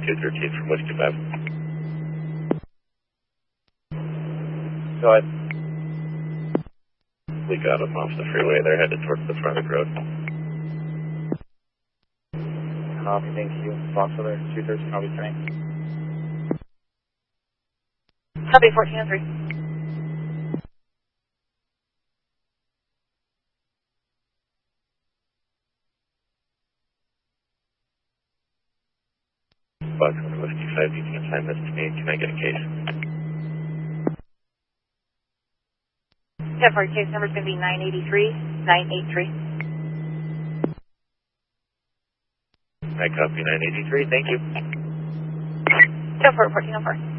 213 from Whiskey 5. Go ahead. We got them off the freeway. They're headed towards the front of the road. Copy, thank you. Foxtrot 213, I'll be trained. Copy, 1403. Foxtrot Whiskey 5, you can assign this to me. Can I get a case? Yeah, for case number is going to be 983-983. I copy 983. Thank you. Go for it, 1404.